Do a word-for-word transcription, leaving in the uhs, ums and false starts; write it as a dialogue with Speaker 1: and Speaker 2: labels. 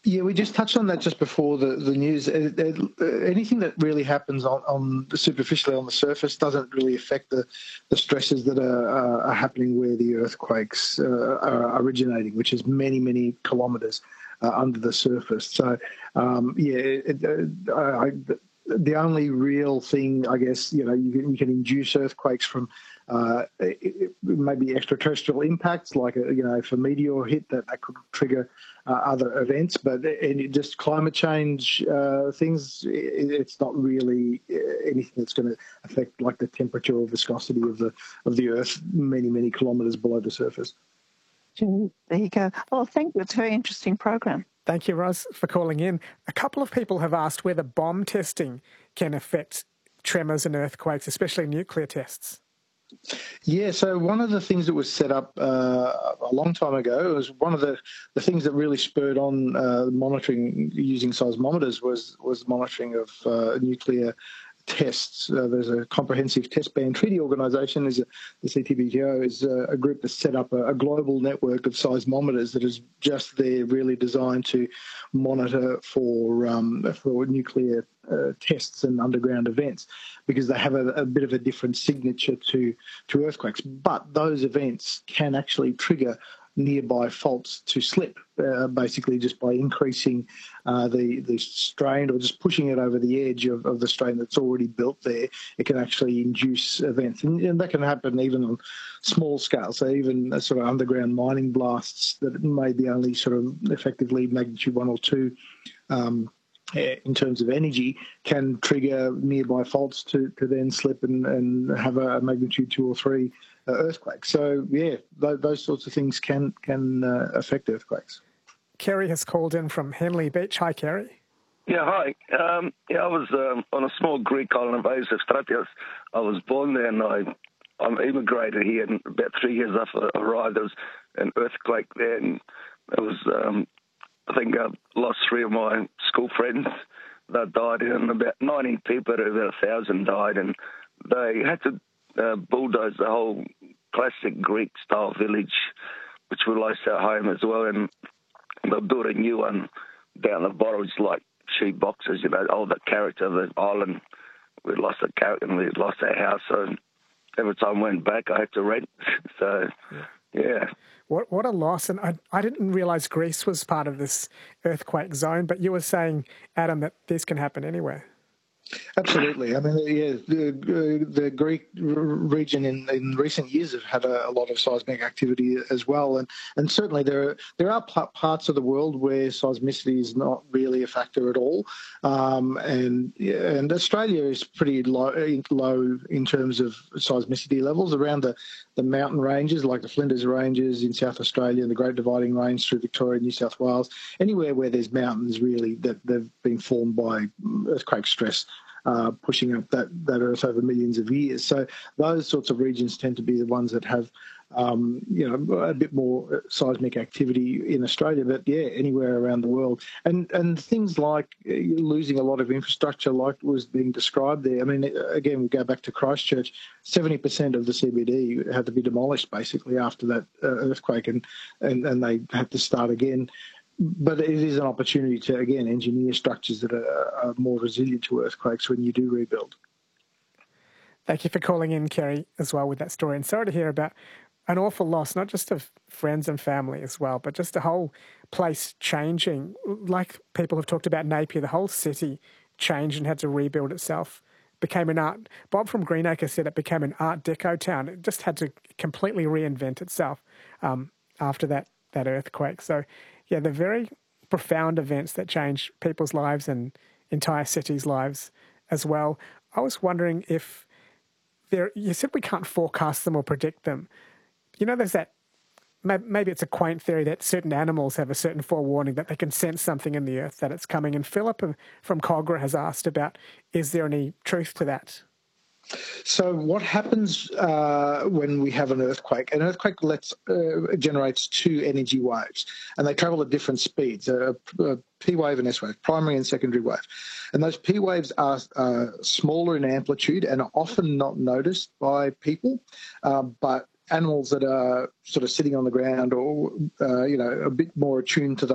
Speaker 1: Yeah, we just touched on that just before the, the news. It, it, anything that really happens on, on superficially on the surface doesn't really affect the, the stresses that are, uh, are happening where the earthquakes uh, are originating, which is many, many kilometres uh, under the surface. So, um, yeah, it, it, I, the only real thing, I guess, you know, you can, you can induce earthquakes from uh, maybe extraterrestrial impacts, like, a, you know, if a meteor hit, that, that could trigger uh, other events. But any, just climate change uh, things, it, it's not really anything that's going to affect, like, the temperature or viscosity of the of the Earth many, many kilometres below the surface.
Speaker 2: There you go. Oh, thank you. It's a very interesting program.
Speaker 3: Thank you, Ros, for calling in. A couple of people have asked whether bomb testing can affect tremors and earthquakes, especially nuclear tests.
Speaker 1: Yeah, so one of the things that was set up uh, a long time ago was one of the, the things that really spurred on uh, monitoring using seismometers was was monitoring of uh, nuclear tests. Uh, there's a comprehensive test ban treaty organisation, is a, the C T B T O is a, a group that set up a, a global network of seismometers that is just there, really designed to monitor for um, for nuclear uh, tests and underground events, because they have a, a bit of a different signature to to earthquakes. But those events can actually trigger nearby faults to slip, uh, basically just by increasing uh, the the strain or just pushing it over the edge of, of the strain that's already built there. It can actually induce events, and, and that can happen even on small scale. So even uh, sort of underground mining blasts that may be only sort of effectively magnitude one or two um, in terms of energy can trigger nearby faults to, to then slip and, and have a magnitude two or three uh, earthquake. So, yeah, th- those sorts of things can can uh, affect earthquakes.
Speaker 3: Kerry has called in from Henley Beach. Hi, Kerry.
Speaker 4: Yeah, hi. Um, yeah, I was um, on a small Greek island of Agios Stratios. I was born there, and I I immigrated here. And about three years after I arrived, there was an earthquake there, and it was um, I think I lost three of my school friends that died, and about ninety people, about a thousand died, and they had to uh, bulldoze the whole classic Greek-style village, which we lost our home as well, and they'll build a new one down the bottom. It's like shoe boxes, you know, all the character of the island. We lost a character and we lost our house, so every time I went back, I had to rent. So, yeah. yeah.
Speaker 3: What what a loss. And I, I didn't realise Greece was part of this earthquake zone, but you were saying, Adam, that this can happen anywhere.
Speaker 1: Absolutely. I mean, yeah, the, the Greek region in, in recent years have had a, a lot of seismic activity as well, and, and certainly there are, there are parts of the world where seismicity is not really a factor at all, um, and yeah, and Australia is pretty low, low in terms of seismicity levels around the, the mountain ranges like the Flinders Ranges in South Australia and the Great Dividing Range through Victoria and New South Wales. Anywhere where there's mountains, really, that they've been formed by earthquake stress. Uh, pushing up that, that earth over millions of years. So those sorts of regions tend to be the ones that have, um, you know, a bit more seismic activity in Australia, but yeah, anywhere around the world. And and things like losing a lot of infrastructure like was being described there. I mean, again, we go back to Christchurch, seventy percent of the C B D had to be demolished basically after that uh, earthquake, and, and, and they had to start again. But it is an opportunity to, again, engineer structures that are, are more resilient to earthquakes when you do rebuild.
Speaker 3: Thank you for calling in, Kerry, as well with that story. And sorry to hear about an awful loss, not just of friends and family as well, but just the whole place changing. Like people have talked about Napier, the whole city changed and had to rebuild itself. Became an art. Bob from Greenacre said it became an Art Deco town. It just had to completely reinvent itself um, after that that earthquake. So, yeah, they're very profound events that change people's lives and entire cities' lives as well. I was wondering if there, you said we can't forecast them or predict them. You know, there's that, maybe it's a quaint theory that certain animals have a certain forewarning that they can sense something in the earth, that it's coming. And Philip from Cogra has asked about, is there any truth to that?
Speaker 1: So what happens uh, when we have an earthquake? An earthquake lets, uh, generates two energy waves, and they travel at different speeds, a, a P wave and S wave, primary and secondary wave. And those P waves are uh, smaller in amplitude and are often not noticed by people, uh, but animals that are sort of sitting on the ground or, uh, you know, a bit more attuned to the